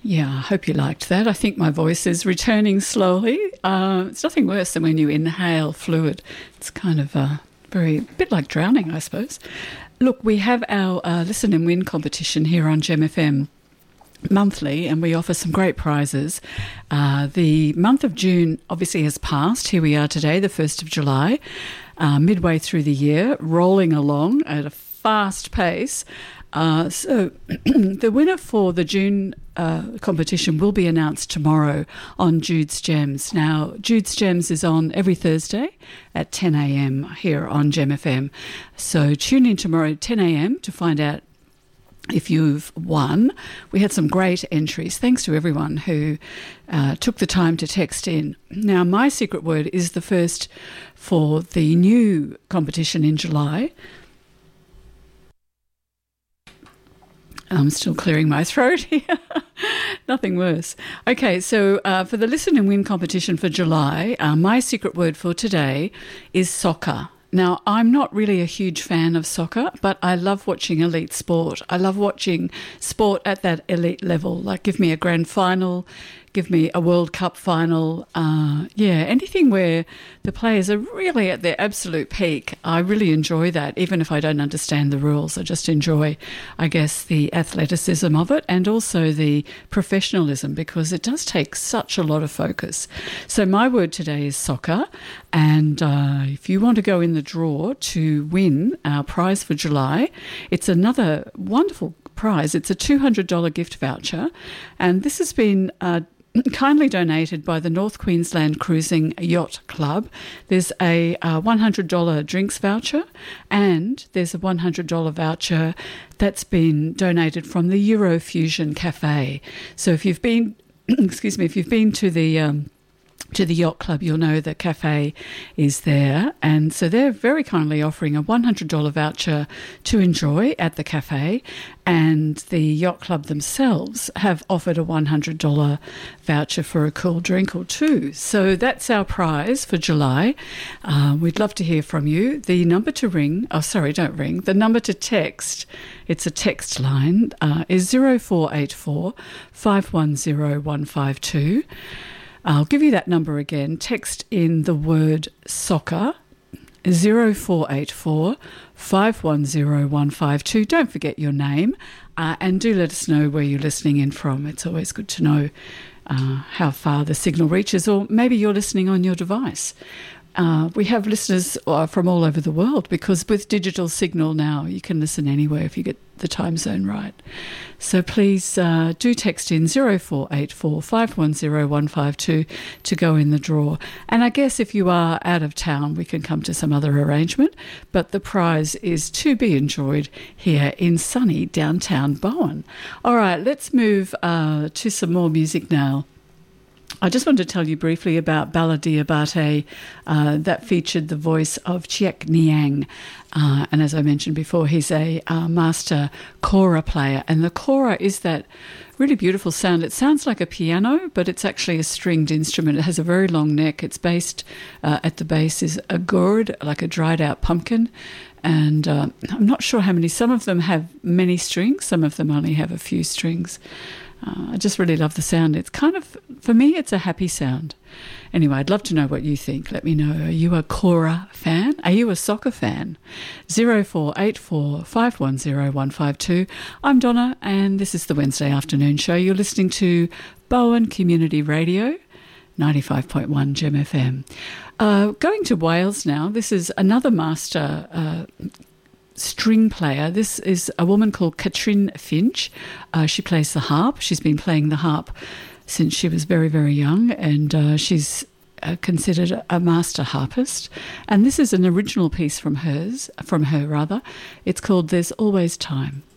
Yeah, I hope you liked that. I think my voice is returning slowly. It's nothing worse than when you inhale fluid. It's kind of bit like drowning, I suppose. Look, we have our Listen and Win competition here on Gem FM monthly, and we offer some great prizes. The month of June obviously has passed. Here we are today, the 1st of July, midway through the year, rolling along at a fast pace. So the winner for the June competition will be announced tomorrow on Jude's Gems. Now, Jude's Gems is on every Thursday at 10 a.m. here on Gem FM. So tune in tomorrow at 10 a.m. to find out if you've won. We had some great entries. Thanks to everyone who took the time to text in. Now, my secret word is the first for the new competition in July. I'm still clearing my throat here. Nothing worse. Okay, so for the Listen and Win competition for July, my secret word for today is soccer. Now, I'm not really a huge fan of soccer, but I love watching elite sport. I love watching sport at that elite level. Like, give me a grand final, give me a World Cup final. Anything where the players are really at their absolute peak. I really enjoy that, even if I don't understand the rules. I just enjoy, I guess, the athleticism of it and also the professionalism, because it does take such a lot of focus. So my word today is soccer. And if you want to go in the draw to win our prize for July, it's another wonderful prize. It's a $200 gift voucher. And this has been kindly donated by the North Queensland Cruising Yacht Club. There's a $100 drinks voucher, and there's a $100 voucher that's been donated from the Eurofusion Cafe. So if you've been, if you've been to the yacht club, you'll know the cafe is there. And so they're very kindly offering a $100 voucher to enjoy at the cafe. And the yacht club themselves have offered a $100 voucher for a cool drink or two. So that's our prize for July. We'd love to hear from you. The number to ring, the number to text, it's a text line, is 0484 510 152. I'll give you that number again. Text in the word soccer, 0484 510 152. Don't forget your name, and do let us know where you're listening in from. It's always good to know how far the signal reaches, or maybe you're listening on your device. We have listeners from all over the world, because with digital signal now, you can listen anywhere if you get the time zone right. So please do text in 0484 510 152 to go in the draw. And I guess if you are out of town, we can come to some other arrangement. But the prize is to be enjoyed here in sunny downtown Bowen. All right, let's move to some more music now. I just wanted to tell you briefly about Bala Diabate that featured the voice of Chiek Niang. And as I mentioned before, he's a master kora player. And the kora is that really beautiful sound. It sounds like a piano, but it's actually a stringed instrument. It has a very long neck. It's based at the base is a gourd, like a dried out pumpkin. And I'm not sure how many. Some of them have many strings. Some of them only have a few strings. I just really love the sound. It's kind of, for me, it's a happy sound. Anyway, I'd love to know what you think. Let me know. Are you a kora fan? Are you a soccer fan? 0484 510 152. I'm Donna, and this is the Wednesday afternoon show. You're listening to Bowen Community Radio, 95.1 Gem FM. Going to Wales now. This is another master string player. This is a woman called Katrin Finch. She plays the harp. She's been playing the harp since she was very, very young, and she's considered a master harpist. And this is an original piece from her. It's called There's Always Time.